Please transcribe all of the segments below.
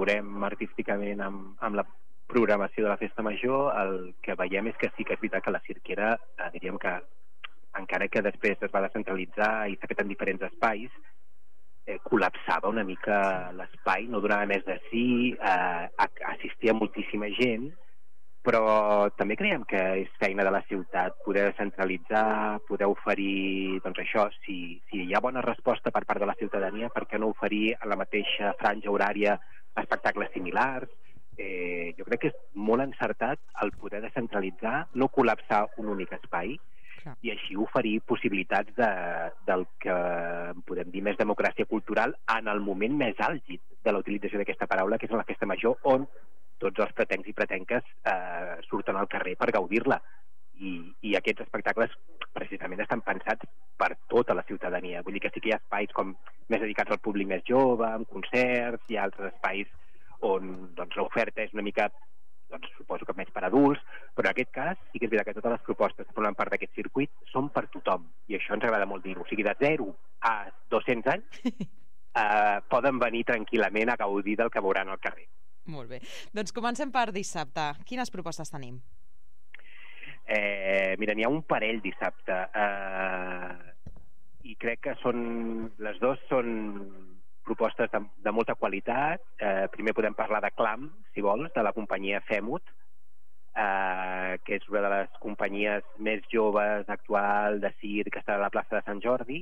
col·laborem artísticament amb la programació de la Festa Major, el que veiem és que sí que és veritat que la cirquera, diríem que encara que després es va descentralitzar i s'ha fet en diferents espais, col·lapsava una mica l'espai, no donava més de si, assistia moltíssima gent, però també creiem que és feina de la ciutat poder descentralitzar, poder oferir, doncs això, si hi ha bona resposta per part de la ciutadania, per què no oferir a la mateixa franja horària espectacles similars? Jo crec que és molt encertat el poder descentralitzar, no col·lapsar un únic espai, i així oferir possibilitats del que podem dir més democràcia cultural en el moment més àlgid de la utilització d'aquesta paraula, que és la Festa Major, on tots els pretencs i pretenques surten al carrer per gaudir-la. I aquests espectacles precisament estan pensats per tota la ciutadania. Vull dir que sí que hi ha espais com més dedicats al públic més jove, amb concerts, hi ha altres espais on l'oferta és una mica, suposo que més per adults, però en aquest cas sí que és veritat que totes les propostes que formen part d'aquest circuit són per tothom, i això ens agrada molt dir-ho. O sigui, de 0 a 200 anys poden venir tranquil·lament a gaudir del que veuran al carrer. Molt bé. Doncs comencem per dissabte. Quines propostes tenim? Mira, n'hi ha un parell dissabte, i crec que les dues són propostes de molta qualitat. Primer podem parlar de Clam, si vols, de la companyia Femut, que és una de les companyies més joves actual de circ, que està a la plaça de Sant Jordi.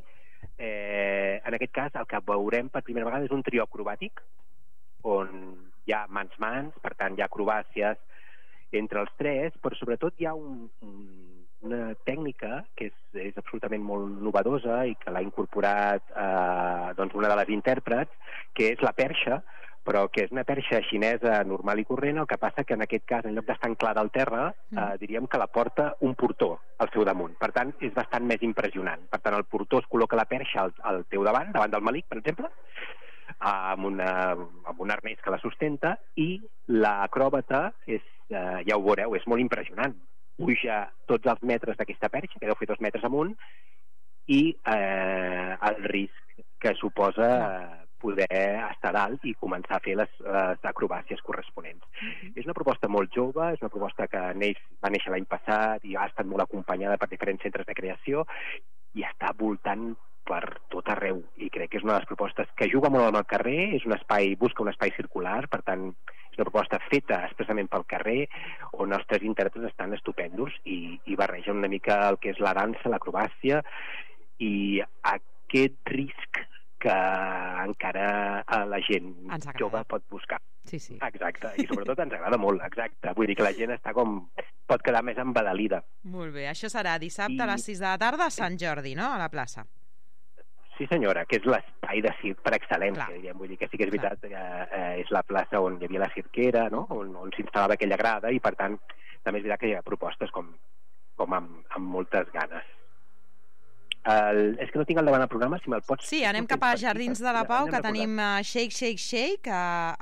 En aquest cas, el que veurem per primera vegada és un trio acrobàtic, on hi ha mans, per tant hi ha acrobàcies entre els tres, però sobretot hi ha una tècnica que és absolutament molt novedosa i que l'ha incorporat una de les intèrprets, que és la perxa, però que és una perxa xinesa normal i corrent. El que passa que en aquest cas, en lloc d'estar anclada al terra, diríem que la porta un portó al seu damunt. Per tant, és bastant més impressionant. Per tant, el portó es col·loca la perxa al teu davant del malic, per exemple, amb un arnès que la sustenta, i l'acròbata, ja ho veureu, és molt impressionant. Puja tots els metres d'aquesta perxa, que deu fer 2 metres amunt, i el risc que suposa poder estar dalt i començar a fer les acrobàcies corresponents. És una proposta molt jove, és una proposta que va néixer l'any passat i ha estat molt acompanyada per diferents centres de creació i està voltant per tot arreu, i crec que és una de les propostes que juga molt al carrer, busca un espai circular, per tant és una proposta feta expressament pel carrer, on els tres intèrprets estan estupendos i barregen una mica el que és la dansa, l'acrobàcia i aquest risc que encara la gent jove pot buscar. Sí. Exacte, i sobretot ens agrada molt, exacte. Vull dir que la gent pot quedar més embadalida. Molt bé, això serà dissabte a les 6 de la tarda a Sant Jordi, no?, a la plaça. Sí, senyora, que és l'espai de circ per excel·lència, diríem. Vull dir que sí que és veritat que és la plaça on hi havia la cirquera, no?, on s'instal·lava aquella grada, i per tant també és veritat que hi ha propostes com amb moltes ganes. És que no tinc al davant el programa, si me'l pots... Sí, anem cap a Jardins de la Pau, que tenim Shake, Shake, Shake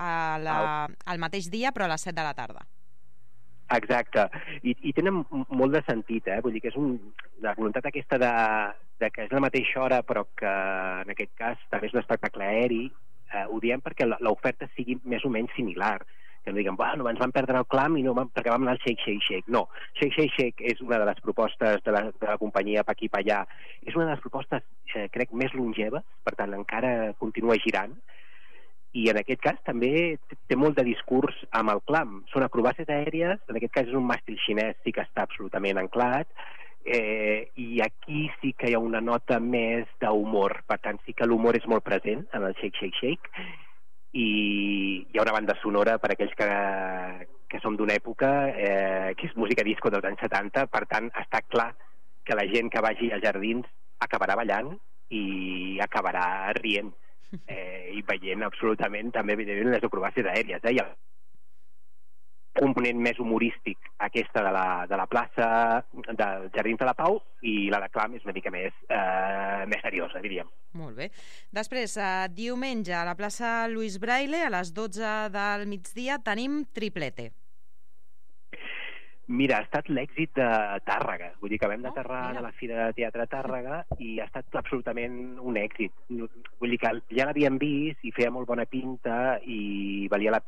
al mateix dia, però a les 7 de la tarda. Exacte, i tenen molt de sentit, vull dir que és la voluntat aquesta de que és la mateixa hora, però que en aquest cas també és un espectacle aeri. Ho diem perquè l'oferta sigui més o menys similar, que no diguem, bueno, ens vam perdre el Clam perquè vam anar al Shake, Shake, Shake. No, Shake, Shake, Shake és una de les propostes de la companyia Pa' Aquí Pa' Allà. És una de les propostes, crec, més longeves, per tant encara continua girant, i en aquest cas també té molt de discurs amb el Clam. Són acrobàcies aèries, en aquest cas és un màstil xinès, sí que està absolutament anclat, i aquí sí que hi ha una nota més d'humor, per tant sí que l'humor és molt present en el Shake, Shake, Shake, i hi ha una banda sonora per aquells que som d'una època, que és música disco dels anys 70, per tant està clar que la gent que vagi als jardins acabarà ballant i acabarà rient, i veient absolutament també evidentment les acrobàcies aèries, i el component més humorístic aquesta de la plaça dels Jardins de la Pau, i la de Clam és una mica més seriosa, diríem. Molt bé. Després, diumenge a la plaça Luis Braille a les 12 del migdia tenim triplete. Mira, ha estat l'èxit de Tàrrega. Vull dir que vam d'aterrar de la Fira de Teatre de Tàrrega i ha estat absolutament un èxit. Vull dir que ja l'havíem vist i feia molt bona pinta i valia la